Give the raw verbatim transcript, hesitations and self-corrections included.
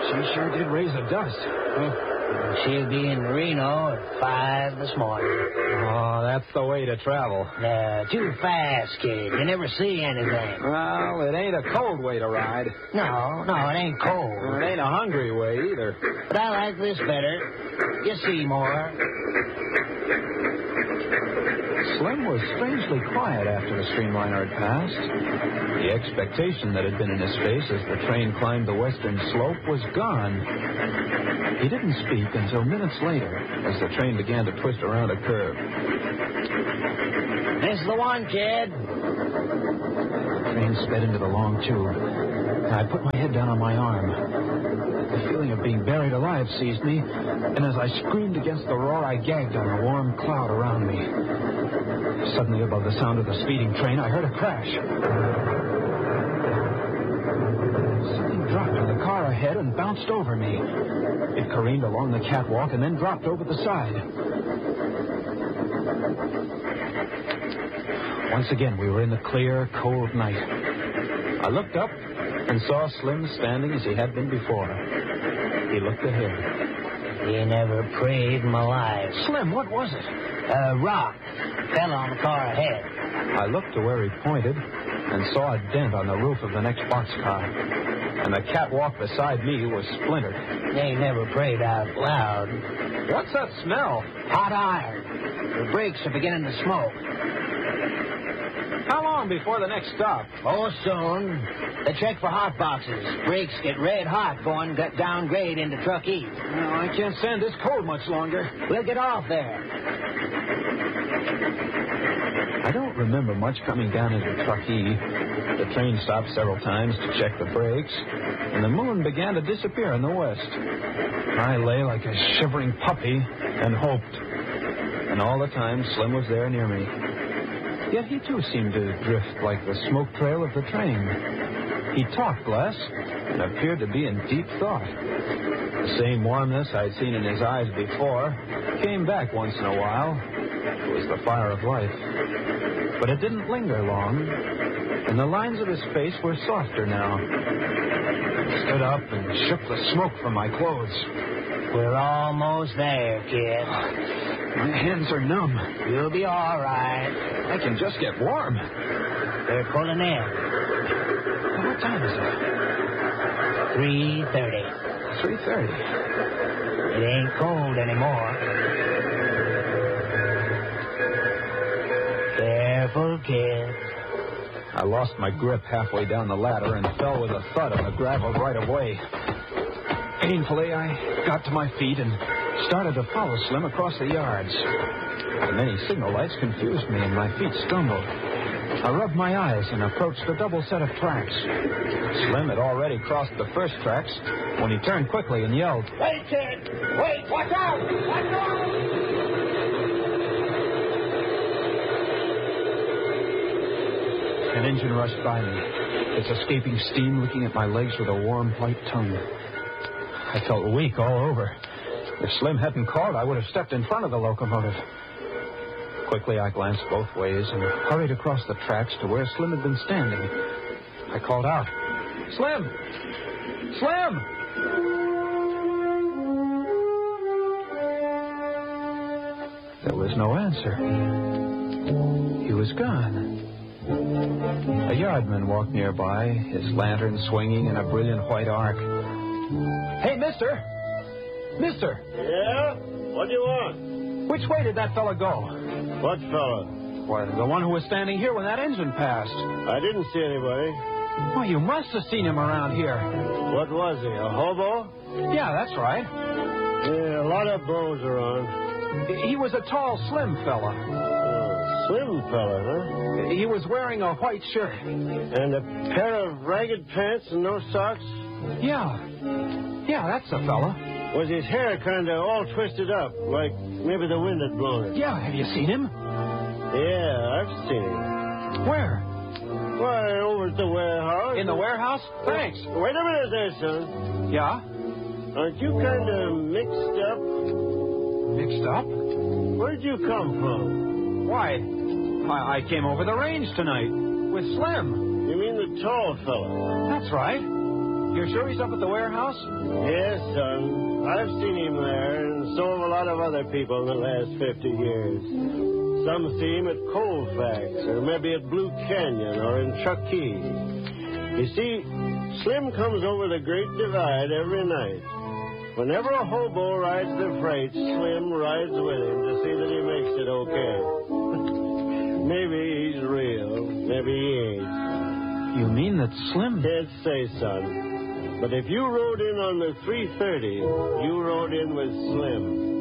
She sure did raise a dust. Huh. She'll be in Reno at five this morning. Oh, that's the way to travel. No, too fast, kid. You never see anything. Well, it ain't a cold way to ride. No, no, it ain't cold. It ain't a hungry way either. But I like this better. You see more. Slim was strangely quiet after the streamliner had passed. The expectation that had been in his face as the train climbed the western slope was gone. He didn't speak until minutes later as the train began to twist around a curve. This is the one, kid. The train sped into the long tube, and I put my head down on my arm. The feeling of being buried alive seized me, and as I screamed against the roar, I gagged on the warm cloud around me. Suddenly, above the sound of the speeding train, I heard a crash. Something dropped in the car ahead and bounced over me. It careened along the catwalk and then dropped over the side. Once again, we were in the clear, cold night. I looked up and saw Slim standing as he had been before. He looked ahead. You never prayed in my life. Slim, what was it? A rock fell on the car ahead. I looked to where he pointed and saw a dent on the roof of the next boxcar. And the catwalk beside me was splintered. They never prayed out loud. What's that smell? Hot iron. The brakes are beginning to smoke. How long before the next stop? Oh, soon. They check for hot boxes. Brakes get red hot going downgrade into Truckee. No, I can't stand this cold much longer. We'll get off there. I don't remember much coming down into Truckee. The train stopped several times to check the brakes, and the moon began to disappear in the west. I lay like a shivering puppy and hoped. And all the time, Slim was there near me. Yet he, too, seemed to drift like the smoke trail of the train. He talked less and appeared to be in deep thought. The same warmness I'd seen in his eyes before came back once in a while. It was the fire of life. But it didn't linger long, and the lines of his face were softer now. I stood up and shook the smoke from my clothes. We're almost there, kid. My hands are numb. You'll be all right. I can just get warm. They're pulling in. What time is it? three thirty. three thirty. It ain't cold anymore. Careful, kid. I lost my grip halfway down the ladder and fell with a thud on the gravel right away. Painfully, I got to my feet and started to follow Slim across the yards. The many signal lights confused me and my feet stumbled. I rubbed my eyes and approached the double set of tracks. Slim had already crossed the first tracks when he turned quickly and yelled, "Wait, kid! Wait! Watch out! Watch out!" An engine rushed by me, its escaping steam licking at my legs with a warm white tongue. I felt weak all over. If Slim hadn't called, I would have stepped in front of the locomotive. Quickly, I glanced both ways and hurried across the tracks to where Slim had been standing. I called out, "Slim! Slim!" There was no answer. He was gone. A yardman walked nearby, his lantern swinging in a brilliant white arc. "Hey, mister! Mister!" Yeah? What do you want? Which way did that fella go? What fella? Why, the one who was standing here when that engine passed. I didn't see anybody. Well, you must have seen him around here. What was he, a hobo? Yeah, that's right. Yeah, a lot of bows around. He was a tall, slim fella. Uh, slim fella, huh? He was wearing a white shirt. And a pair of ragged pants and no socks? Yeah. Yeah, that's the fella. Was his hair kind of all twisted up, like maybe the wind had blown it? Yeah, have you seen him? Yeah, I've seen him. Where? Why, over at the warehouse. In the warehouse? Thanks. Wait a minute there, son. Yeah? Aren't you kind of mixed up? Mixed up? Where'd you come from? Why, I, I came over the range tonight with Slim. You mean the tall fella? That's right. You're sure he's up at the warehouse? Yes, son. I've seen him there, and so have a lot of other people in the last fifty years. Some see him at Colfax, or maybe at Blue Canyon, or in Truckee. You see, Slim comes over the Great Divide every night. Whenever a hobo rides the freight, Slim rides with him to see that he makes it okay. Maybe he's real, maybe he ain't. You mean that Slim... Can't say, son. But if you rode in on the three thirty, you rode in with Slim.